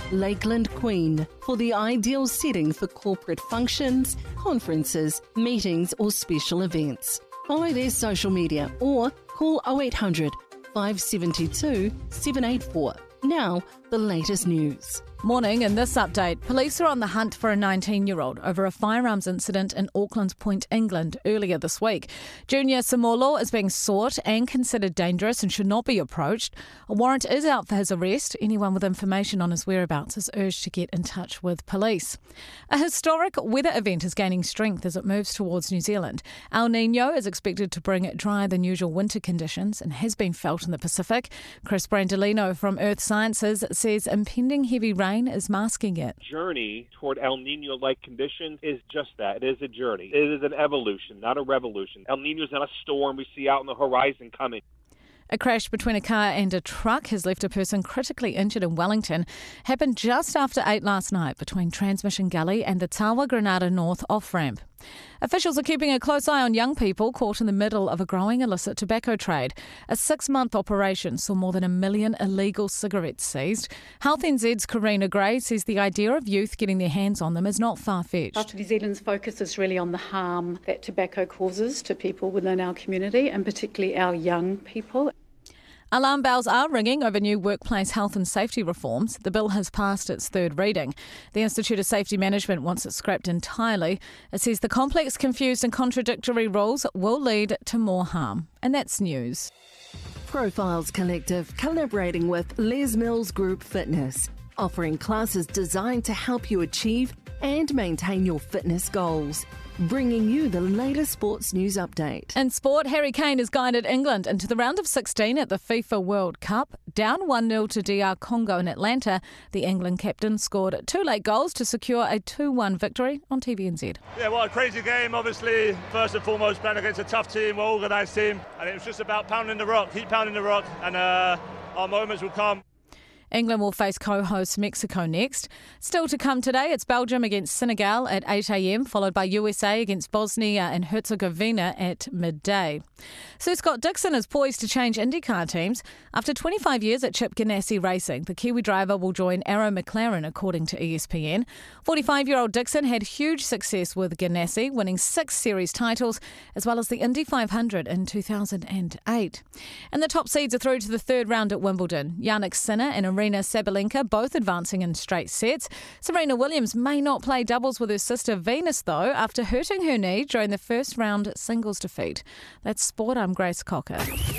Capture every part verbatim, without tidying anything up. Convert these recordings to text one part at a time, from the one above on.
Lakeland Queen, for the ideal setting for corporate functions, conferences, meetings or special events. Follow their social media or call oh eight hundred, five seven two, seven eight four. Now, the latest news. Morning, in this update, police are on the hunt for a nineteen-year-old over a firearms incident in Auckland Point, England, earlier this week. Junior Samolo is being sought and considered dangerous and should not be approached. A warrant is out for his arrest. Anyone with information on his whereabouts is urged to get in touch with police. A historic weather event is gaining strength as it moves towards New Zealand. El Niño is expected to bring drier than usual winter conditions and has been felt in the Pacific. Chris Brandolino from Earth Sciences says impending heavy rain is masking it. Journey toward El Niño-like conditions is just that. It is a journey. It is an evolution, not a revolution. El Niño is not a storm we see out on the horizon coming. A crash between a car and a truck has left a person critically injured in Wellington. Happened just after eight last night between Transmission Gully and the Tawa Granada North off-ramp. Officials are keeping a close eye on young people caught in the middle of a growing illicit tobacco trade. A six-month operation saw more than a million illegal cigarettes seized. Health N Z's Karina Gray says the idea of youth getting their hands on them is not far-fetched. After New Zealand's focus is really on the harm that tobacco causes to people within our community, and particularly our young people. Alarm bells are ringing over new workplace health and safety reforms. The bill has passed its third reading. The Institute of Safety Management wants it scrapped entirely. It says the complex, confused and contradictory rules will lead to more harm. And that's news. Profiles Collective collaborating with Les Mills Group Fitness, offering classes designed to help you achieve and maintain your fitness goals. Bringing you the latest sports news update. In sport, Harry Kane has guided England into the round of sixteen at the FIFA World Cup. Down one nil to D R Congo in Atlanta, the England captain scored two late goals to secure a two one victory on T V N Z. Yeah, well, a crazy game, obviously. First and foremost, playing against a tough team, well organised team. And it was just about pounding the rock, keep pounding the rock, and uh, our moments will come. England will face co-host Mexico next. Still to come today, it's Belgium against Senegal at eight a.m, followed by U S A against Bosnia and Herzegovina at midday. Sir Scott Dixon is poised to change IndyCar teams. After twenty-five years at Chip Ganassi Racing, the Kiwi driver will join Arrow McLaren, according to E S P N. forty-five-year-old Dixon had huge success with Ganassi, winning six series titles, as well as the Indy five hundred in two thousand eight. And the top seeds are through to the third round at Wimbledon. Jannik Sinner and Aryna Sabalenka both advancing in straight sets. Serena Williams may not play doubles with her sister Venus, though, after hurting her knee during the first round singles defeat. That's sport. I'm Grace Cocker.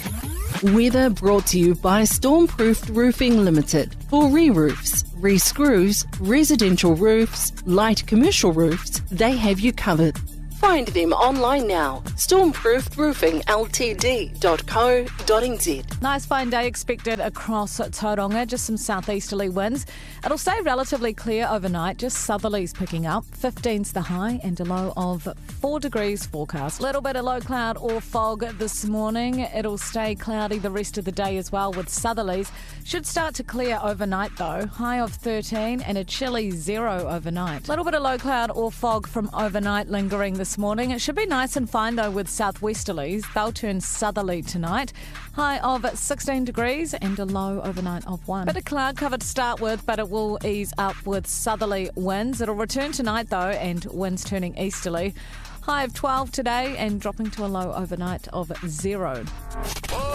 Weather brought to you by Stormproofed Roofing Limited. For re-roofs, re-screws, residential roofs, light commercial roofs, they have you covered. Find them online now. stormproofed roofing l t d dot co dot n z. Nice fine day expected across Tauranga, just some southeasterly winds. It'll stay relatively clear overnight, just southerlies picking up. fifteen's the high and a low of four degrees forecast. Little bit of low cloud or fog this morning. It'll stay cloudy the rest of the day as well with southerlies. Should start to clear overnight though. High of thirteen and a chilly zero overnight. Little bit of low cloud or fog from overnight lingering this This morning. It should be nice and fine though with southwesterlies. They'll turn southerly tonight. High of sixteen degrees and a low overnight of one. Bit of cloud cover to start with, but it will ease up with southerly winds. It'll return tonight though, and winds turning easterly. High of twelve today and dropping to a low overnight of zero.